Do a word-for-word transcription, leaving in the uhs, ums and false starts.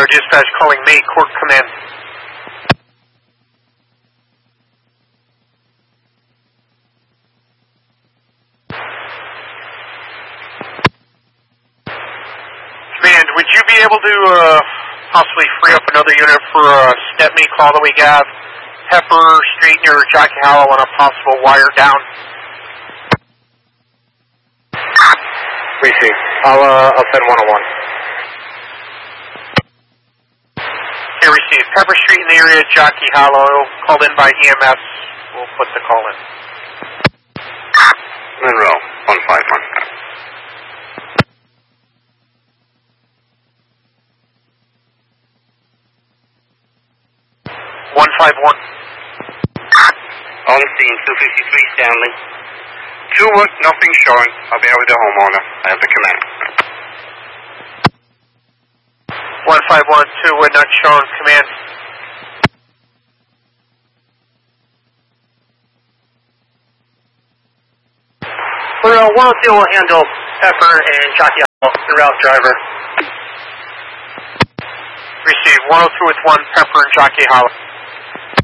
Dispatch calling May Court Command. Command, would you be able to uh, possibly free up another unit for a Stepney call that we have? Pepper Street near Jockey Hollow on a possible wire down. Receive. I'll, uh, I'll send one oh one. Okay, receive. Pepper Street in the area, Jockey Hollow, called in by E M S. We'll put the call in. Monroe, one five one. one five one. On scene, two fifty-three Stanley. Two wood, nothing showing. I'll be with the homeowner. I have the command. one five one, two wood, not shown. Command. For uh, one oh two, we'll handle Pepper and Jockey Hollow, the route driver. Receive. one oh two with one, Pepper and Jockey Hollow.